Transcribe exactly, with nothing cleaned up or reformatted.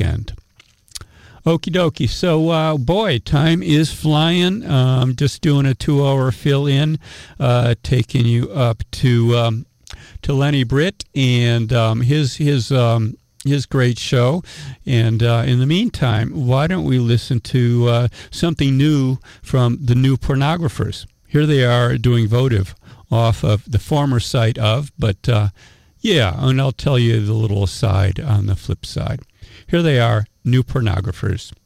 weekend. Okie dokie. So, uh, boy, time is flying. Um, just doing a two-hour fill-in, uh, taking you up to um, to Lenny Britt and um, his his um, his great show. And uh, in the meantime, why don't we listen to uh, something new from the New Pornographers? Here they are doing Votive off of the former site of, but uh, yeah, and I'll tell you the little aside on the flip side. Here they are, New Pornographers.